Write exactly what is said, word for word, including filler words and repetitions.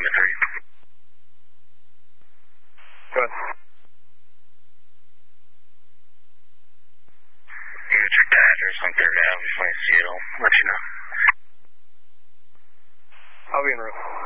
telemetry. Good. You can check the address on Third Avenue, Seattle. Let you know. I'll be en route.